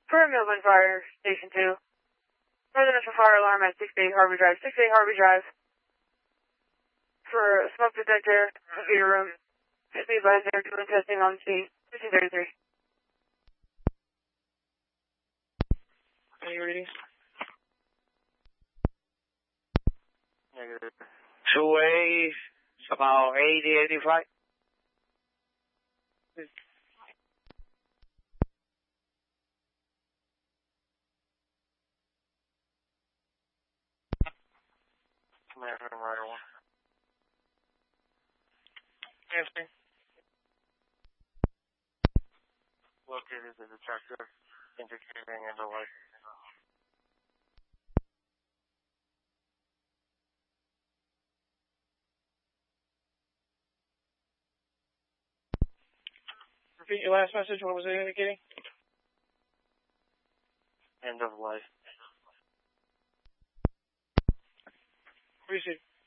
Per Millman Fire Station 2. Residential fire alarm at 68 Harvey Drive. 68 Harvey Drive. For a smoke detector, computer room. Just be advised they're doing testing on scene. 1533. Any readings? Negative. 2A, about 80, 85. Commander Rider 1. Answering. Located the detector, indicating in the light. Repeat your last message. What was it indicating? End of life. Receive.